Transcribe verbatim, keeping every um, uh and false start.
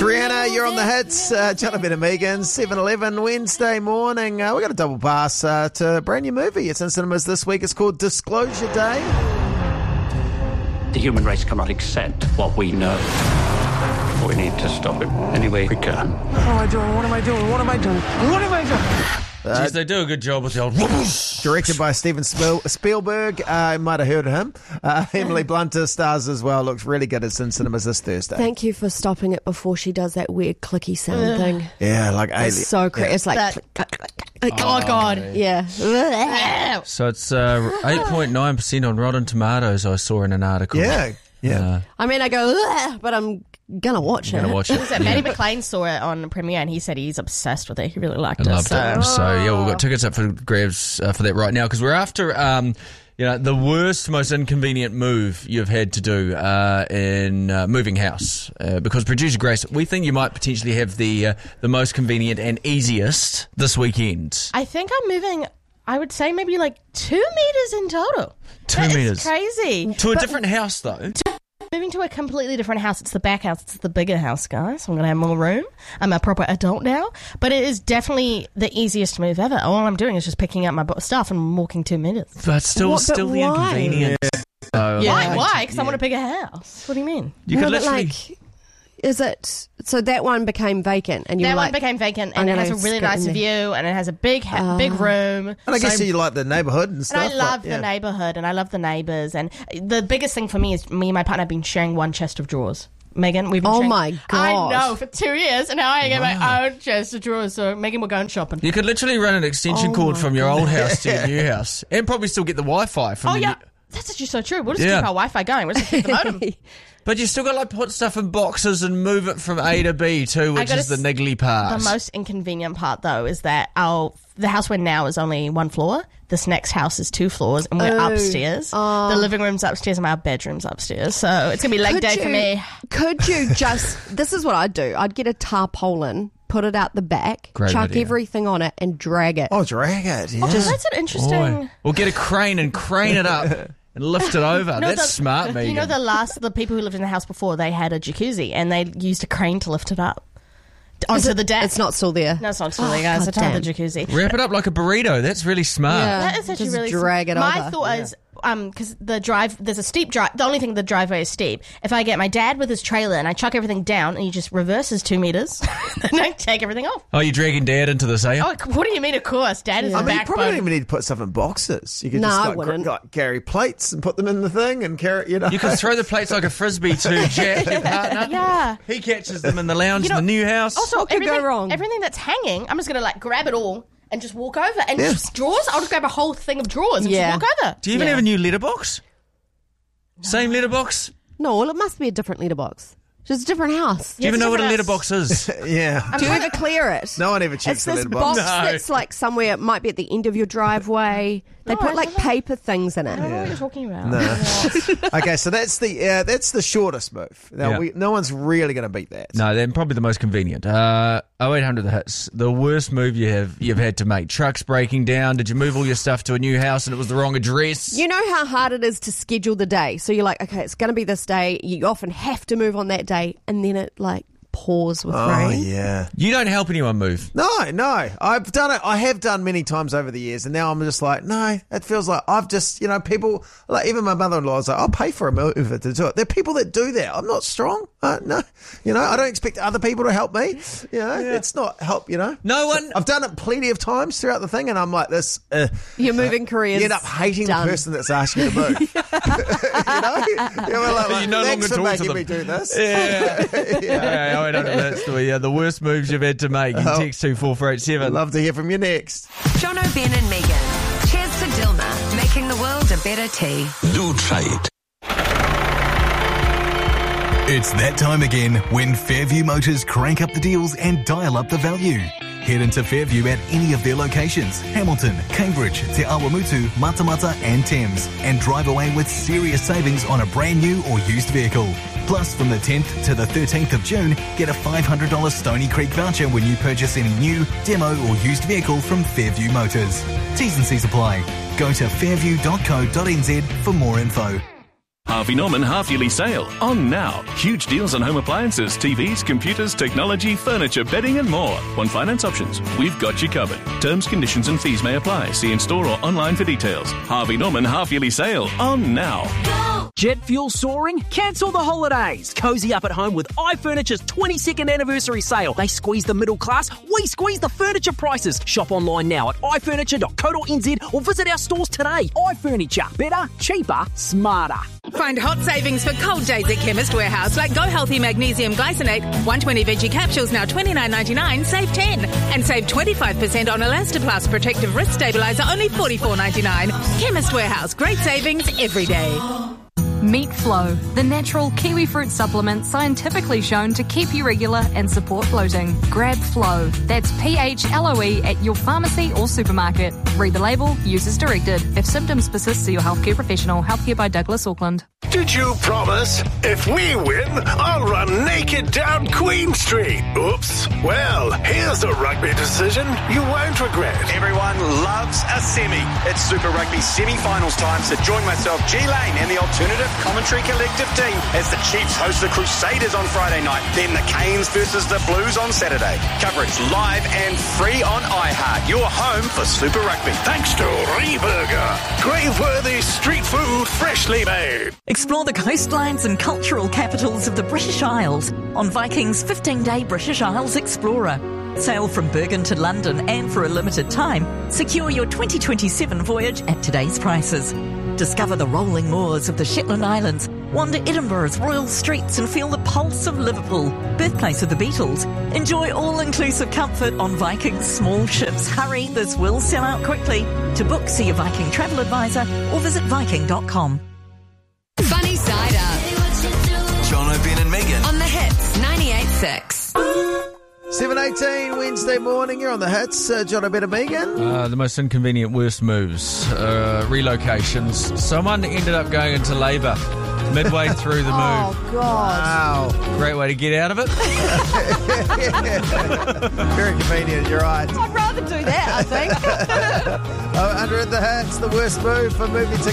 Triana, you're on the hits. Uh, Jonathan and Megan, seven eleven Wednesday morning. Uh, we got a double pass uh, to a brand new movie. It's in cinemas this week. It's called Disclosure Day. The human race cannot accept what we know. We need to stop it any way we can. What am I doing? What am I doing? What am I doing? What am I doing? Uh, Jeez, they do a good job with the old... Directed by Steven Spiel- Spielberg. Uh, you might have heard of him. Uh, Emily Blunt stars as well. Looks really good. It's in cinemas this Thursday. Thank you for stopping it before she does that weird clicky sound Ugh. thing. Yeah, like It's alien. so crazy. Yeah. It's like... That- click, click, click, click. Oh, God. Yeah. So it's uh, eight point nine percent on Rotten Tomatoes, I saw in an article. Yeah, yeah. Uh, I mean, I go, "Ugh," but I'm gonna watch I'm it. going to watch it. Was it Matty McLean saw it on premiere and he said he's obsessed with it. He really liked I it. loved so. it. So, yeah, we've got tickets up for grabs uh, for that right now because we're after, um, you know, the worst, most inconvenient move you've had to do uh, in uh, moving house. Uh, because producer Grace, we think you might potentially have the uh, the most convenient and easiest this weekend. I think I'm moving, I would say maybe like two meters in total. Two That is meters. crazy. To a But different house, though. moving to a completely different house. It's the back house. It's the bigger house, guys. I'm going to have more room. I'm a proper adult now. But it is definitely the easiest move ever. All I'm doing is just picking up my bo- stuff and walking two minutes. But still, What- but still the why? inconvenience. So, Yeah. Why? like, Why? Because I yeah. want a bigger house. What do you mean? You No, could but, literally... like, is it... So that one became vacant and you That were one like... became vacant I'm and it gonna has a really skip nice in there. view and it has a big ha- Ah. big room. And I guess So- you like the neighbourhood and And stuff. I love like, yeah. the neighbourhood and I love the neighbours. And the biggest thing for me is me and my partner have been sharing one chest of drawers. Megan, we've been Oh sharing, my I God. know, for two years. And now I get my own chest of drawers. So Megan, we're going shopping. You could literally run an extension Oh cord my from your old house to your new house and probably still get the Wi-Fi from Oh, the yeah. new... That's actually so true. We'll just Yeah. keep our Wi-Fi going. We'll just keep the modem. But you still got to like put stuff in boxes and move it from A to B too, which gotta is the s- niggly part. The most inconvenient part, though, is that our the house we're in now is only one floor. This next house is two floors, and we're Oh. upstairs. Oh. The living room's upstairs, and our bedroom's upstairs. So it's gonna be leg Could day you- for me. Could you just... This is what I'd do. I'd get a tarpaulin, put it out the back, Great chuck idea. everything on it and drag it. Oh, drag it. Yeah. Oh, that's an interesting. Boy. Or get a crane and crane it up and lift it over. You know That's the- smart, Megan. You know, the last the people who lived in the house before, they had a jacuzzi, and they used a crane to lift it up onto Is it- the deck. It's not still there. No, it's not still there, Oh, guys. God It's on the damn. jacuzzi. Wrap it up like a burrito. That's really smart. Yeah. That is actually Just really drag it My over. thought is, um, because the drive, there's a steep drive. The only thing the driveway is steep. If I get my dad with his trailer and I chuck everything down and he just reverses two meters, then I take everything off. Oh, you're dragging Dad into this, are you? Oh, what do you mean? Of course, Dad is I the mean, you probably don't backbone. even need to put stuff in boxes. You could No, just I like, wouldn't. gr- like carry plates and put them in the thing and carry, you know. You could throw the plates like a frisbee to Jack, your partner. Yeah. He catches them in the lounge You know- in the new house. Also, What could go everything, wrong? everything that's hanging, I'm just gonna like grab it all and just walk over. And Yeah. just drawers, I'll just grab a whole thing of drawers and Yeah. just walk over. Do you even Yeah. have a new letterbox? Same letterbox? No, well, it must be a different letterbox. Just a different house. Do you even it's know what a different letterbox is? yeah. Do you ever clear it? No one ever checks It's the this letterbox. box No. that's like somewhere, it might be at the end of your driveway. They No, put I like don't know. paper things in I don't it. know what you're talking about. No. Okay, so that's the uh, that's the shortest move. Now Yeah. we, no one's really going to beat that. No, then probably the most convenient. Uh, oh eight hundred the hits. The worst move you have you've had to make. Trucks breaking down. Did you move all your stuff to a new house and it was the wrong address? You know how hard it is to schedule the day. So you're like, okay, it's going to be this day. You often have to move on that day. And then it like pours with Oh rain. yeah. You don't help anyone move. No, no. I've done it. I have done many times over the years, and now I'm just like, no. It feels like I've just, you know, people like even my mother-in-law is like, I'll pay for a mover to do it. There are people that do that. I'm not strong. Uh, no, you know, I don't expect other people to help me. You know, it's not help. You know, No one. I've done it plenty of times throughout the thing, and I'm like this. Uh, Your moving career you end up hating done. the person that's asking you to move. you know, you're like, You no thanks longer for talk to making them. me do this. Yeah. Yeah. yeah, oh eight hundred that's the, uh, the worst moves you've had to make. You Oh. text two four four eight seven. I'd love to hear from you next. Jono, Ben and Megan. Cheers to Dilma, making the world a better tea. Do try it. It's that time again when Fairview Motors crank up the deals and dial up the value. Head into Fairview at any of their locations, Hamilton, Cambridge, Te Awamutu, Matamata and Thames, and drive away with serious savings on a brand new or used vehicle. Plus, from the tenth to the thirteenth of June, get a five hundred dollars Stony Creek voucher when you purchase any new, demo or used vehicle from Fairview Motors. T's and C's apply. Go to fairview dot co dot n z for more info. Harvey Norman half-yearly sale on now. Huge deals on home appliances, T Vs, computers, technology, furniture, bedding and more. On finance options, we've got you covered. Terms, conditions and fees may apply. See in-store or online for details. Harvey Norman half-yearly sale on now. Jet fuel soaring? Cancel the holidays. Cozy up at home with iFurniture's twenty-second anniversary sale. They squeeze the middle class, we squeeze the furniture prices. Shop online now at i furniture dot co dot n z or visit our stores today. iFurniture. Better, cheaper, smarter. Find hot savings for cold days at Chemist Warehouse, like Go Healthy Magnesium Glycinate, one hundred twenty veggie capsules now twenty-nine ninety-nine, save ten. And save twenty-five percent on Elastoplast Protective Wrist Stabiliser, only forty-four ninety-nine. Chemist Warehouse, great savings every day. Meet Flow, the natural kiwi fruit supplement scientifically shown to keep you regular and support bloating. Grab Flow. That's P H L O E at your pharmacy or supermarket. Read the label, use as directed. If symptoms persist, see your healthcare professional. Healthcare by Douglas Auckland. Did you promise? If we win, I'll run naked down Queen Street. Oops. Well, here's a rugby decision you won't regret. Everyone loves a semi. It's Super Rugby semi-finals time, so join myself, G Lane, and the Alternative Commentary Collective team as the Chiefs host the Crusaders on Friday night, then the Canes versus the Blues on Saturday. Coverage live and free on iHeart, your home for Super Rugby. Thanks to Reburger. Grave-worthy street food freshly made. Explore the coastlines and cultural capitals of the British Isles on Viking's fifteen-day British Isles Explorer. Sail from Bergen to London and for a limited time, secure your twenty twenty-seven voyage at today's prices. Discover the rolling moors of the Shetland Islands, wander Edinburgh's royal streets and feel the pulse of Liverpool, birthplace of the Beatles. Enjoy all-inclusive comfort on Viking's small ships. Hurry, this will sell out quickly. To book, see your Viking travel advisor or visit viking dot com. Funny Side Up. John O'Brien and Megan. On the Hits ninety-eight point six. seven eighteen Wednesday morning, you're on the Hits. Uh, John O'Brien and Megan. Uh, the most inconvenient, worst moves. Uh, relocations. Someone ended up going into labour midway through the move. Oh, God. Wow. Great way to get out of it. Very convenient, you're right. I'd rather do that, I think. uh, under the Hits, the worst move for movie tickets.